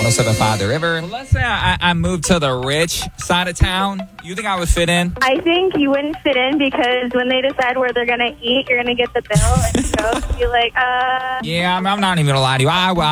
107.5 The River. Well, let's say I moved to the rich side of town. You think I would fit in? I think you wouldn't fit in because when they decide where they're going to eat, you're going to get the bill and go be like, Yeah, I'm not even going to lie to you.